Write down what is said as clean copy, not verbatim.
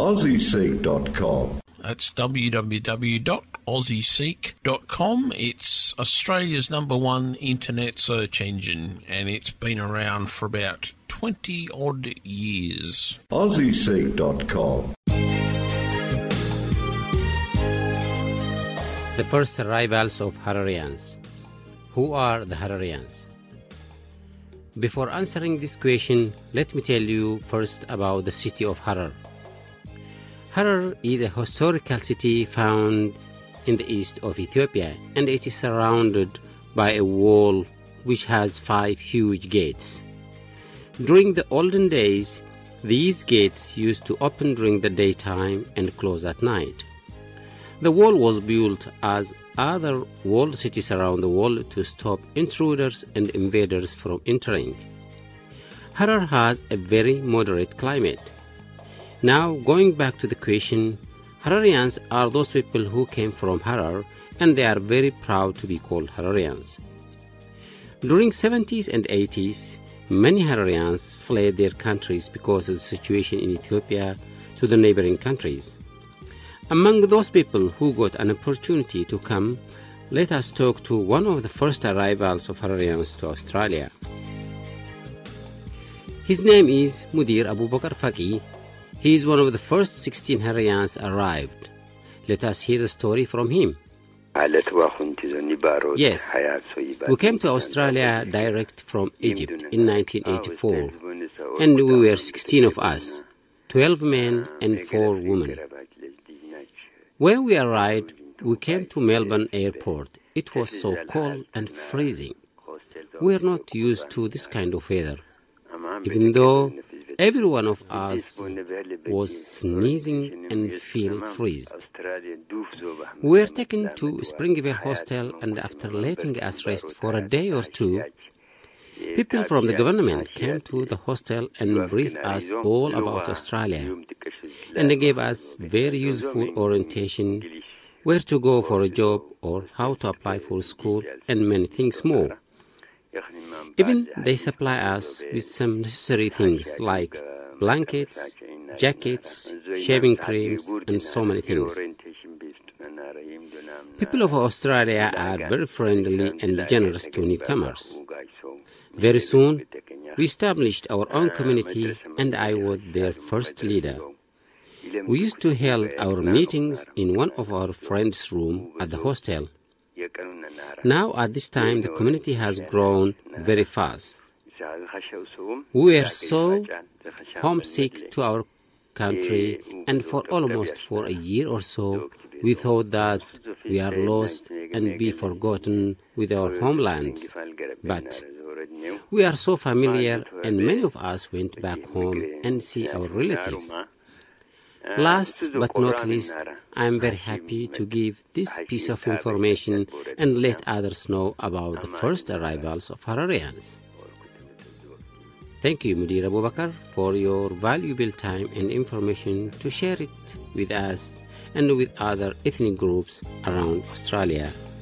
AussieSeek.com. That's www.aussieseek.com. It's Australia's #1 internet search engine, and it's been around for about 20-odd years. AussieSeek.com. The first arrivals of Hararians. Who are the Hararians? Before answering this question, let me tell you first about the city of Harar. Harar is a historical city found in the east of Ethiopia, and it is surrounded by a wall which has 5 huge gates. During the olden days, these gates used to open during the daytime and close at night. The wall was built as other walled cities around the world to stop intruders and invaders from entering. Harar has a very moderate climate. Now, going back to the question, Hararians are those people who came from Harar, and they are very proud to be called Hararians. During 70s and 80s, many Hararians fled their countries because of the situation in Ethiopia to the neighboring countries. Among those people who got an opportunity to come, let us talk to one of the first arrivals of Hararians to Australia. His name is Mudir Abu Bakr Faqi. He is one of the first 16 Hararians arrived. Let us hear the story from him. Yes, we came to Australia direct from Egypt in 1984, and we were 16 of us, 12 men and 4 women. When we arrived, we came to Melbourne Airport. It was so cold and freezing. We are not used to this kind of weather, even though every one of us was sneezing and feel freeze. We were taken to Springvale Hostel, and after letting us rest for a day or two, people from the government came to the hostel and briefed us all about Australia, and they gave us very useful orientation, where to go for a job or how to apply for school, and many things more. Even they supply us with some necessary things like blankets, jackets, shaving creams, and so many things. People of Australia are very friendly and generous to newcomers. Very soon, we established our own community, and I was their first leader. We used to hold our meetings in one of our friends' rooms at the hostel. Now, at this time, the community has grown very fast. We were so homesick to our country, and for almost a year or so, we thought that we are lost and be forgotten with our homeland. But we are so familiar, and many of us went back home and see our relatives. Last but not least, I am very happy to give this piece of information and let others know about the first arrivals of Hararians. Thank you, Mudir Abu Bakr, for your valuable time and information to share it with us and with other ethnic groups around Australia.